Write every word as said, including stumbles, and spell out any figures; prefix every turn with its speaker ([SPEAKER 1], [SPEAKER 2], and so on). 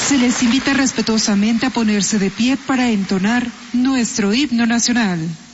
[SPEAKER 1] Se les invita respetuosamente a ponerse de pie para entonar nuestro himno nacional.